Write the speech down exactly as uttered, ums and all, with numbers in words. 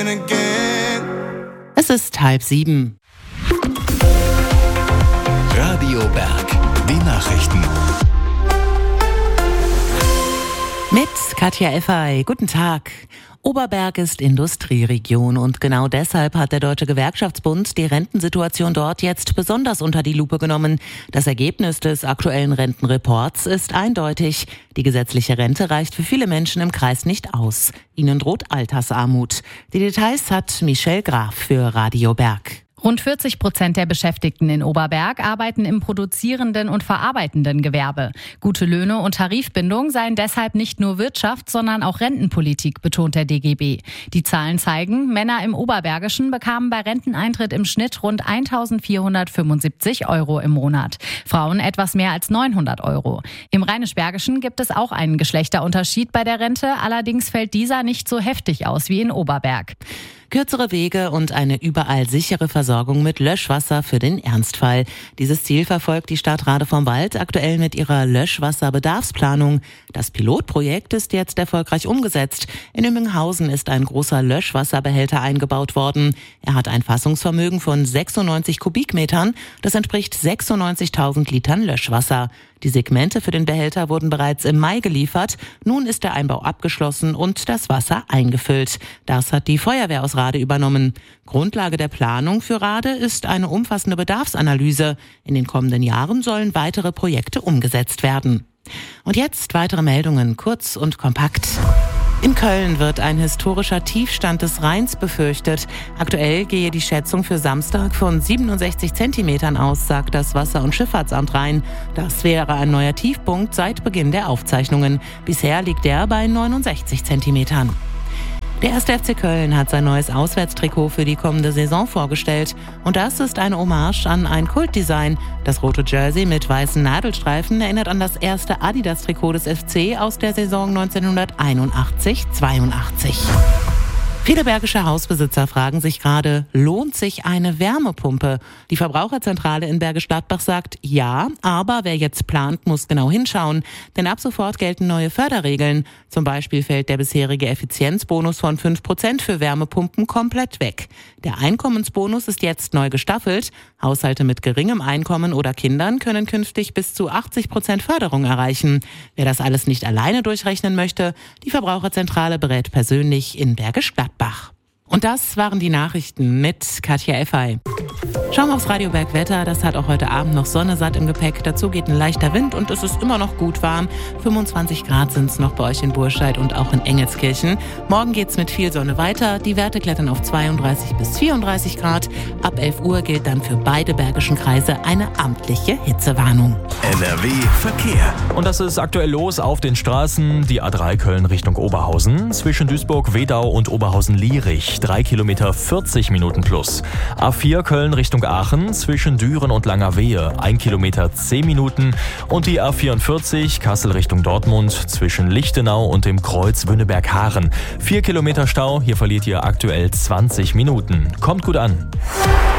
again. Es ist halb sieben. Radio Berg, die Nachrichten. Mit Katja Effey. Guten Tag. Oberberg ist Industrieregion und genau deshalb hat der Deutsche Gewerkschaftsbund die Rentensituation dort jetzt besonders unter die Lupe genommen. Das Ergebnis des aktuellen Rentenreports ist eindeutig. Die gesetzliche Rente reicht für viele Menschen im Kreis nicht aus. Ihnen droht Altersarmut. Die Details hat Michelle Graf für Radio Berg. Rund vierzig Prozent der Beschäftigten in Oberberg arbeiten im produzierenden und verarbeitenden Gewerbe. Gute Löhne und Tarifbindung seien deshalb nicht nur Wirtschaft, sondern auch Rentenpolitik, betont der D G B. Die Zahlen zeigen, Männer im Oberbergischen bekamen bei Renteneintritt im Schnitt rund eintausendvierhundertfünfundsiebzig Euro im Monat. Frauen etwas mehr als neunhundert Euro. Im Rheinisch-Bergischen gibt es auch einen Geschlechterunterschied bei der Rente, allerdings fällt dieser nicht so heftig aus wie in Oberberg. Kürzere Wege und eine überall sichere Versorgung mit Löschwasser für den Ernstfall. Dieses Ziel verfolgt die Stadt Rade vom Wald aktuell mit ihrer Löschwasserbedarfsplanung. Das Pilotprojekt ist jetzt erfolgreich umgesetzt. In Ümminghausen ist ein großer Löschwasserbehälter eingebaut worden. Er hat ein Fassungsvermögen von sechsundneunzig Kubikmetern. Das entspricht sechsundneunzigtausend Litern Löschwasser. Die Segmente für den Behälter wurden bereits im Mai geliefert. Nun ist der Einbau abgeschlossen und das Wasser eingefüllt. Das hat die Feuerwehr aus Rade übernommen. Grundlage der Planung für Rade ist eine umfassende Bedarfsanalyse. In den kommenden Jahren sollen weitere Projekte umgesetzt werden. Und jetzt weitere Meldungen, kurz und kompakt. In Köln wird ein historischer Tiefstand des Rheins befürchtet. Aktuell gehe die Schätzung für Samstag von siebenundsechzig Zentimetern aus, sagt das Wasser- und Schifffahrtsamt Rhein. Das wäre ein neuer Tiefpunkt seit Beginn der Aufzeichnungen. Bisher liegt er bei neunundsechzig Zentimetern. Der erste F C Köln hat sein neues Auswärtstrikot für die kommende Saison vorgestellt. Und das ist eine Hommage an ein Kultdesign. Das rote Jersey mit weißen Nadelstreifen erinnert an das erste Adidas-Trikot des F C aus der Saison neunzehnhunderteinundachtzig zweiundachtzig. Viele bergische Hausbesitzer fragen sich gerade, lohnt sich eine Wärmepumpe? Die Verbraucherzentrale in Bergisch Gladbach sagt ja, aber wer jetzt plant, muss genau hinschauen. Denn ab sofort gelten neue Förderregeln. Zum Beispiel fällt der bisherige Effizienzbonus von fünf Prozent für Wärmepumpen komplett weg. Der Einkommensbonus ist jetzt neu gestaffelt. Haushalte mit geringem Einkommen oder Kindern können künftig bis zu achtzig Prozent Förderung erreichen. Wer das alles nicht alleine durchrechnen möchte, die Verbraucherzentrale berät persönlich in Bergisch Gladbach. Und das waren die Nachrichten mit Katja Effey. Schauen wir aufs Radio Berg Wetter. Das hat auch heute Abend noch Sonne satt im Gepäck. Dazu geht ein leichter Wind und es ist immer noch gut warm. fünfundzwanzig Grad sind es noch bei euch in Burscheid und auch in Engelskirchen. Morgen geht's mit viel Sonne weiter. Die Werte klettern auf zweiunddreißig bis vierunddreißig Grad. Ab elf Uhr gilt dann für beide bergischen Kreise eine amtliche Hitzewarnung. N R W Verkehr. Und das ist aktuell los auf den Straßen. Die A drei Köln Richtung Oberhausen. Zwischen Duisburg-Wedau und Oberhausen-Lierich. drei Kilometer vierzig Minuten plus. A vier Köln Richtung Aachen. Zwischen Düren und Langerwehe. ein Kilometer zehn Minuten. Und die A vierundvierzig Kassel Richtung Dortmund. Zwischen Lichtenau und dem Kreuz Wünneberg-Haaren. vier Kilometer Stau. Hier verliert ihr aktuell zwanzig Minuten. Kommt gut an.